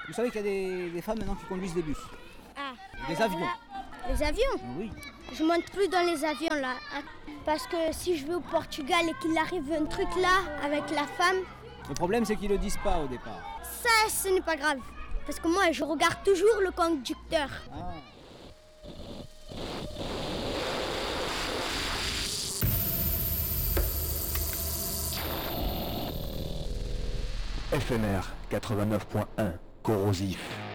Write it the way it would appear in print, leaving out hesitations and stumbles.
Vous savez qu'il y a des femmes maintenant qui conduisent des bus, Ah. des avions. Les avions? Oui. Je monte plus dans les avions là. Parce que si je vais au Portugal et qu'il arrive un truc là avec la femme, Le problème, c'est qu'ils le disent pas au départ. ça ce n'est pas grave. Parce que moi je regarde toujours le conducteur. Ah. FMR 89.1 corrosif.